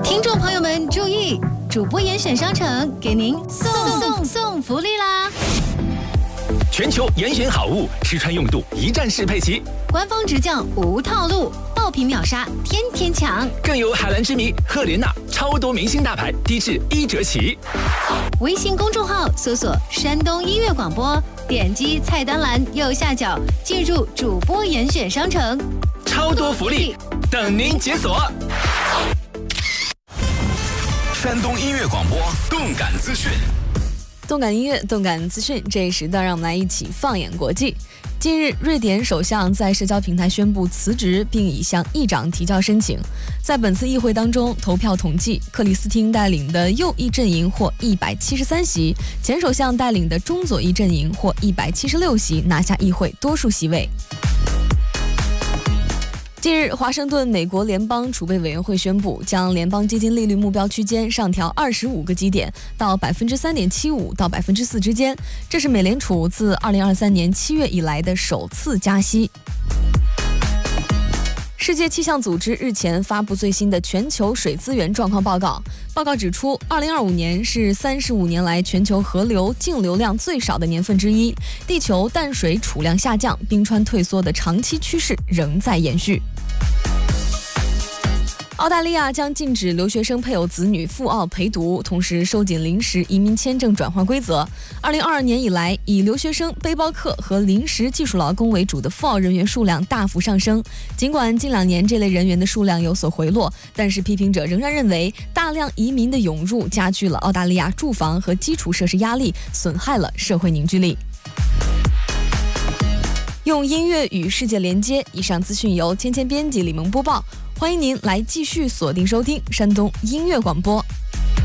听众朋友们注意，主播严选商城给您送福利啦！ 全球严选好物，吃穿用度一站式配齐， 官方直降无套路，爆品秒杀，天天抢。 更有海蓝之谜、赫莲娜超多明星大牌，低至1折起。 微信公众号搜索山东音乐广播，点击菜单栏右下角进入主播严选商城， 超多福利等您解锁。 山东音乐广播动感资讯， 动感音乐，动感资讯。这一时段，让我们来一起放眼国际。近日，瑞典首相在社交平台宣布辞职，并已向议长提交申请。在本次议会当中，投票统计，克里斯汀带领的右翼阵营获173席，前首相带领的中左翼阵营获176席，拿下议会多数席位。近日，华盛顿美国联邦储备委员会宣布，将联邦基金利率目标区间上调25个基点，到3.75%到4%之间。这是美联储自2023年7月以来的首次加息。世界气象组织日前发布最新的全球水资源状况报告。报告指出，2025年是35年来全球河流净流量最少的年份之一，地球淡水储量下降、冰川退缩的长期趋势仍在延续。澳大利亚将禁止留学生配偶子女赴澳陪读，同时收紧临时移民签证转换规则。2022年以来，以留学生、背包客和临时技术劳工为主的赴澳人员数量大幅上升。尽管近2年这类人员的数量有所回落，但是批评者仍然认为，大量移民的涌入加剧了澳大利亚住房和基础设施压力，损害了社会凝聚力。用音乐与世界连接，以上资讯由芊芊编辑，李萌播报。欢迎您来继续锁定收听山东音乐广播。